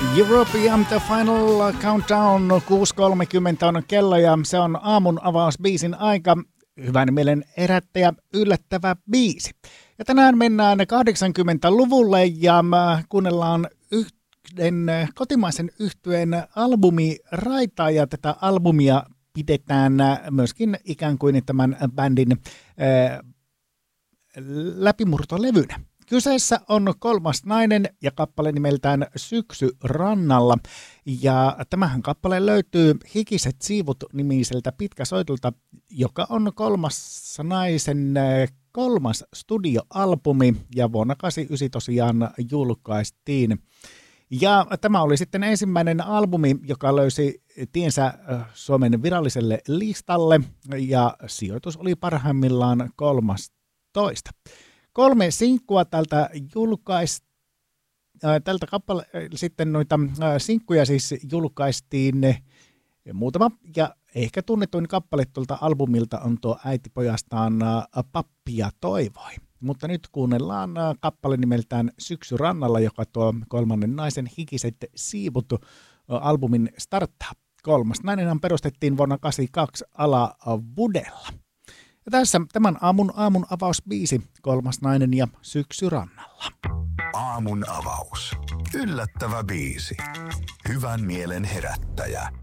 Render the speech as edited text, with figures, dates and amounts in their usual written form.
European The Final Countdown 6.30 on kello ja se on aamun avausbiisin aika. Hyvän mielen herättäjä, yllättävä biisi. Ja tänään mennään 80-luvulle ja kuunnellaan yhden kotimaisen yhtyeen albumiraita ja tätä albumia pidetään myöskin ikään kuin tämän bändin läpimurtolevynä. Kyseessä on Kolmas nainen ja kappale nimeltään Syksy rannalla. Ja tämähän kappale löytyy Hikiset siivut -nimiseltä pitkäsoitulta, joka on Kolmas naisen kolmas studioalbumi ja vuonna 1989 tosiaan julkaistiin. Ja tämä oli sitten ensimmäinen albumi, joka löysi tiensä Suomen viralliselle listalle ja sijoitus oli parhaimmillaan 13. 3 sinkkua tältä tältä kappale, sitten noita sinkkuja siis julkaistiin muutama, ja ehkä tunnetuin kappale tuolta albumilta on tuo Äiti pojastaan Pappia toivoi. Mutta nyt kuunnellaan kappale nimeltään Syksy rannalla, joka tuo Kolmannen naisen Hikiset siivut albumin starttaa. Kolmas nainenhan perustettiin vuonna 1982 Alavudella. Ja tässä tämän aamun avausbiisi, Kolmas nainen ja Syksy rannalla. Aamun avaus. Yllättävä biisi. Hyvän mielen herättäjä.